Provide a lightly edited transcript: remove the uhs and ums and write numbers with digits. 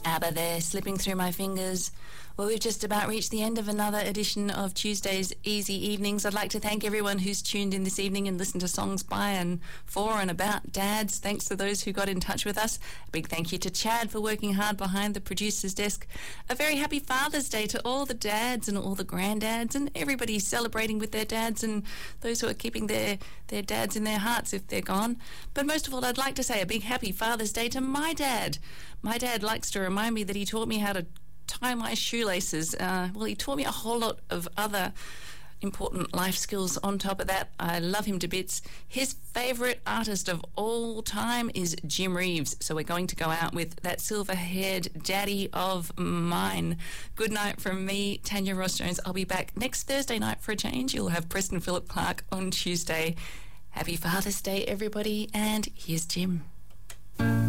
ABBA there, slipping through my fingers. Well, we've just about reached the end of another edition of Tuesday's Easy Evenings. I'd like to thank everyone who's tuned in this evening and listened to songs by and for and about dads. Thanks to those who got in touch with us. A big thank you to Chad for working hard behind the producer's desk. A very happy Father's Day to all the dads and all the granddads and everybody celebrating with their dads and those who are keeping their dads in their hearts if they're gone. But most of all, I'd like to say a big happy Father's Day to my dad. My dad likes to remind me that he taught me how to tie my shoelaces. He taught me a whole lot of other important life skills on top of that. I love him to bits. His favourite artist of all time is Jim Reeves, so we're going to go out with that silver-haired daddy of mine. Good night from me, Tanya Ross-Jones. I'll be back next Thursday night for a change. You'll have Preston Philip Clark on Tuesday. Happy Father's Day, everybody, and here's Jim.